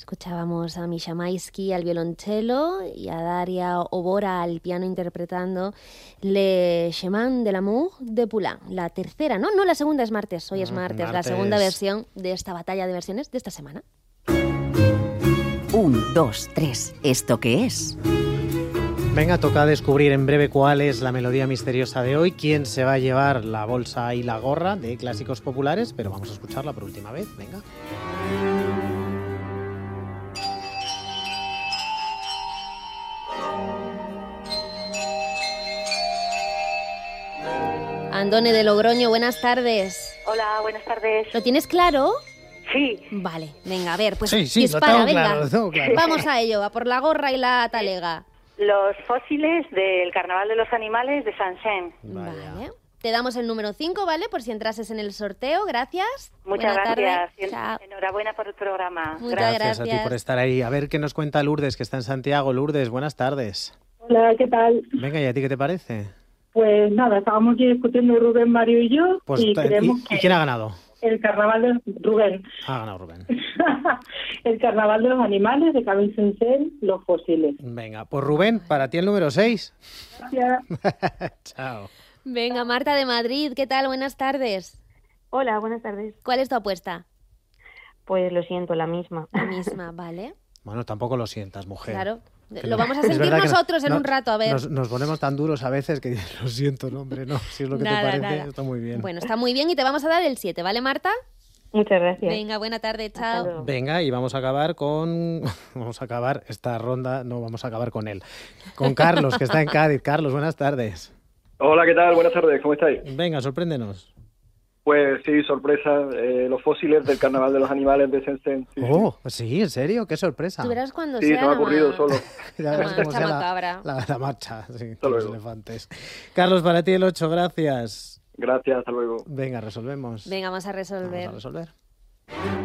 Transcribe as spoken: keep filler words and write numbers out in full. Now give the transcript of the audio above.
Escuchábamos a Misha Maisky al violonchelo y a Daria Obora al piano interpretando Le Chemin de l'amour de Poulain. La tercera, no, no, la segunda es martes, hoy es martes, martes. la segunda versión de esta batalla de versiones de esta semana. Un, dos, tres. ¿Esto qué es? Venga, toca descubrir en breve cuál es la melodía misteriosa de hoy, quién se va a llevar la bolsa y la gorra de clásicos populares, pero vamos a escucharla por última vez, venga. Andone de Logroño, buenas tardes. Hola, buenas tardes. ¿Lo tienes claro? Sí. Vale, venga, a ver, pues Sí, sí, dispara, lo tengo venga. claro, lo tengo claro. Vamos a ello, a por la gorra y la talega. Los fósiles del Carnaval de los Animales de Saint-Saëns. Vaya. Vale. Te damos el número cinco, ¿vale? Por si entrases en el sorteo, gracias. Muchas Buena gracias. tarde. Chao. Enhorabuena por el programa. Muchas Gracias, gracias. a ti por estar ahí. A ver qué nos cuenta Lourdes, que está en Santiago. Lourdes, buenas tardes. Hola, ¿qué tal? Venga, ¿y a ti qué te parece? Pues nada, estábamos aquí discutiendo Rubén, Mario y yo Pues, y ¿y, creemos ¿y que quién ha ganado? el carnaval de Rubén, Ha ganado Rubén. el carnaval de los animales de Camille Saint-Saëns, los fósiles. Venga, pues Rubén, para ti el número seis. Gracias. Chao. Venga, Marta de Madrid, ¿qué tal? Buenas tardes. Hola, buenas tardes. ¿Cuál es tu apuesta? Pues lo siento, la misma. La misma, ¿vale? Bueno, tampoco lo sientas, mujer. Claro. Que Lo no- vamos a es sentir verdad que no- nosotros en no- un rato, a ver. Nos, nos ponemos tan duros a veces que lo siento, no, hombre, no. Si es lo que Nada, te parece, nada. está muy bien. Bueno, está muy bien y te vamos a dar el siete, ¿vale, Marta? Muchas gracias. Venga, buena tarde, Hasta chao. luego. Venga, y vamos a acabar con... Vamos a acabar esta ronda, no vamos a acabar con él. Con Carlos, que está en Cádiz. Carlos, buenas tardes. Hola, ¿qué tal? Buenas tardes, ¿cómo estáis? Venga, sorpréndenos. Pues sí, sorpresa, eh, los fósiles del Carnaval de los Animales de Saint-Saëns. Sí, Oh, sí, ¿en serio? ¡Qué sorpresa! Tú verás cuando sí, sea se me ha la ocurrido ma- solo. Ya la verás cómo marcha sea la, macabra. la, la marcha, sí, Hasta con los luego. elefantes. Carlos, para ti el ocho, gracias. Gracias, hasta luego. Venga, resolvemos. Venga, vamos a resolver. Vamos a resolver.